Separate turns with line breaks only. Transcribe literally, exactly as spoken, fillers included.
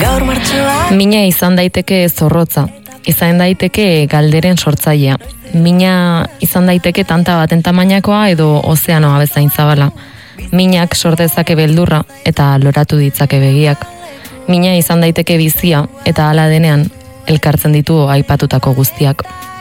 Mina izan daiteke zorrotza, izan daiteke galderen sortzailea. Mina izan daiteke tanta baten tamainakoa edo ozeanoa bezain zabala. Minak sortezake beldurra eta loratu ditzake begiak. Mina izan daiteke bizia eta hala denean elkartzen ditu aipatutako guztiak.